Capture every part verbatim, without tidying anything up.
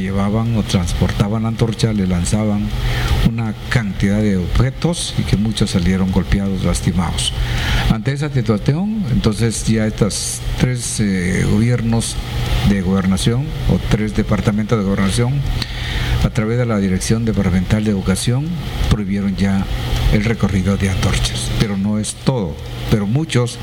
llevaban o transportaban la antorcha, le lanzaban una cantidad de objetos y que muchos salieron golpeados, lastimados. Ante esa situación, entonces ya estos tres eh, gobiernos de gobernación o tres departamentos de gobernación, a través de la Dirección Departamental de Educación, prohibieron ya el recorrido de antorchas. Pero no es todo, pero muchos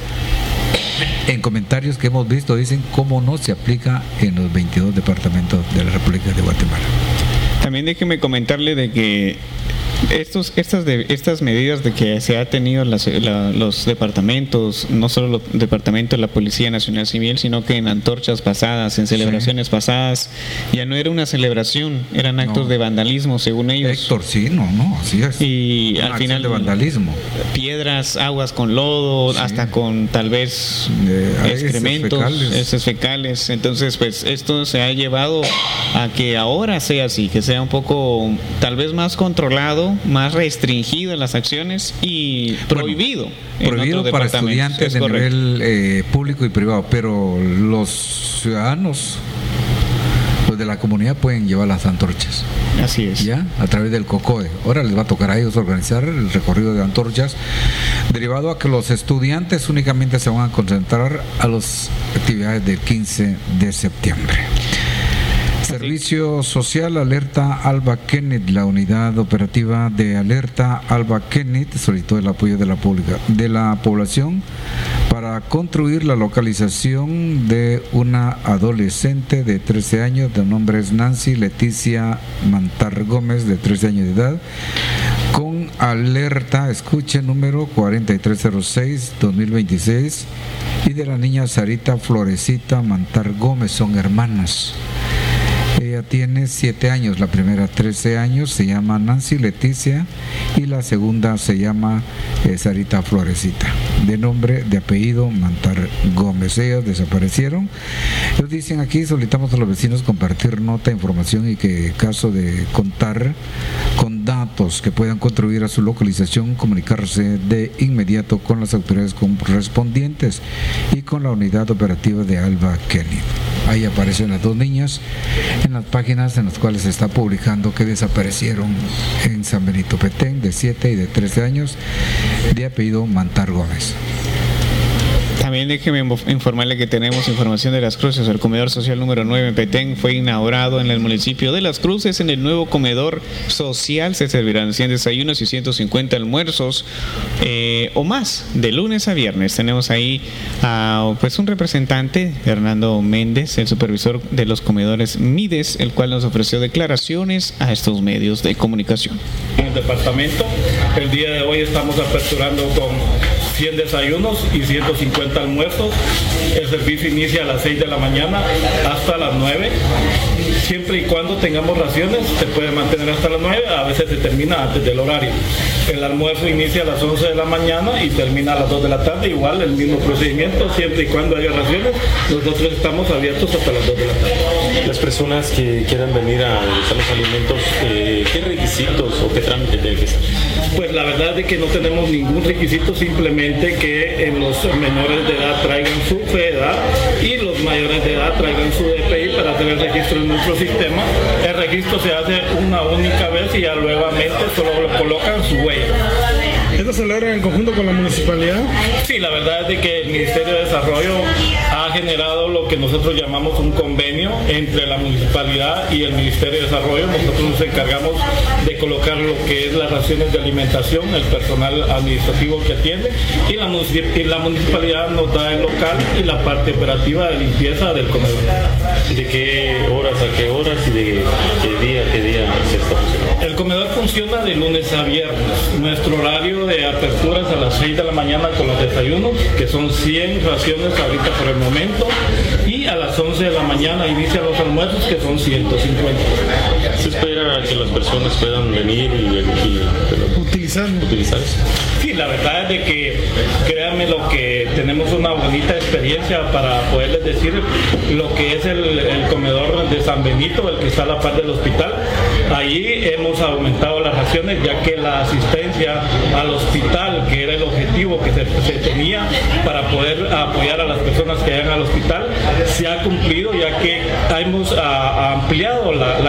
en comentarios que hemos visto dicen cómo no se aplica en los veintidós departamentos de la República de Guatemala. También déjeme comentarle de que estos, estas, de, estas medidas de que se ha tenido las, la, los departamentos, no solo los departamentos de la Policía Nacional Civil, sino que en antorchas pasadas, en celebraciones sí. pasadas, ya no era una celebración, eran actos no. de vandalismo, según ellos. Héctor, sí, no, no, así es. Y una al final de vandalismo. Piedras, aguas con lodo, sí. hasta con tal vez de, excrementos, fecales. heces fecales. Entonces, pues esto se ha llevado a que ahora sea así, que sea un poco, tal vez más controlado, más restringido en las acciones y prohibido. Bueno, prohibido para estudiantes de correcto. nivel eh, público y privado, pero los ciudadanos, los de la comunidad, pueden llevar las antorchas. Así es. Ya, a través del COCODE. Ahora les va a tocar a ellos organizar el recorrido de antorchas, derivado a que los estudiantes únicamente se van a concentrar a las actividades del quince de septiembre. Servicio Social Alerta Alba Kenneth. La unidad operativa de Alerta Alba Kenneth solicitó el apoyo de la, pública, de la población para construir la localización de una adolescente de trece años, de nombre es Nancy Leticia Mantar Gómez, de trece años de edad, con alerta, escuche, número cuarenta y tres cero seis dos mil veintiséis, y de la niña Sarita Florecita Mantar Gómez, son hermanas. Ella tiene siete años, la primera trece años, se llama Nancy Leticia, y la segunda se llama eh, Sarita Florecita, de nombre, de apellido Mantar Gómez. Ellas desaparecieron. Ellos dicen aquí: solicitamos a los vecinos compartir nota, información, y que en caso de contar con datos que puedan contribuir a su localización, comunicarse de inmediato con las autoridades correspondientes y con la unidad operativa de Alba Kenneth. Ahí aparecen las dos niñas en las páginas en las cuales se está publicando que desaparecieron en San Benito Petén, de siete y de trece años, de apellido Mantar Gómez. También déjeme informarle que tenemos información de Las Cruces. El comedor social número nueve en Petén fue inaugurado en el municipio de Las Cruces. En el nuevo comedor social se servirán cien desayunos y ciento cincuenta almuerzos eh, o más, de lunes a viernes. Tenemos ahí a pues un representante, Hernando Méndez, el supervisor de los comedores Mides, el cual nos ofreció declaraciones a estos medios de comunicación. En el departamento, el día de hoy estamos aperturando con cien desayunos y ciento cincuenta almuerzos. El servicio inicia a las seis de la mañana hasta las nueve. Siempre y cuando tengamos raciones, se puede mantener hasta las nueve, a veces se termina antes del horario. El almuerzo inicia a las once de la mañana y termina a las dos de la tarde, igual el mismo procedimiento, siempre y cuando haya raciones, nosotros estamos abiertos hasta las dos de la tarde. Las personas que quieran venir a degustar los alimentos, eh, ¿qué requisitos o qué trámite tienen que hacer? Pues la verdad es que no tenemos ningún requisito, simplemente que en los menores de edad traigan su fe de edad y los mayores de edad traigan su D P I para hacer el registro en nuestro sistema. El registro se hace una única vez y ya nuevamente solo le colocan su huella. ¿Esto se logra en conjunto con la municipalidad? Sí, la verdad es de que el Ministerio de Desarrollo ha generado lo que nosotros llamamos un convenio entre la municipalidad y el Ministerio de Desarrollo. Nosotros nos encargamos de colocar lo que es las raciones de alimentación, el personal administrativo que atiende, y la, y la municipalidad nos da el local y la parte operativa de limpieza del comedor. ¿De qué horas a qué horas y de qué día a qué día se está funcionando? El comedor funciona de lunes a viernes. Nuestro horario de aperturas a las seis de la mañana con los desayunos, que son cien raciones ahorita por el momento, y a las once de la mañana inician los almuerzos, que son ciento cincuenta. ¿Se espera que las personas puedan venir y, y utilizar utilizar eso? Sí, la verdad es de que, créanme, lo que tenemos una bonita experiencia para poderles decir lo que es el, el comedor de San Benito, el que está a la par del hospital. Allí hemos aumentado las raciones, ya que la asistencia al hospital, que era el objetivo que se, se tenía para poder apoyar a las personas que vayan al hospital, se ha cumplido, ya que hemos a, ampliado la, la